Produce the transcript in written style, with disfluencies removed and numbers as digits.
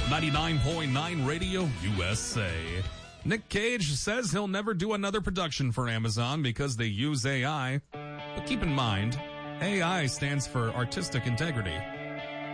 99.9 Radio USA. Nick Cage says he'll never do another production for Amazon because they use AI. But keep in mind, AI stands for artistic integrity.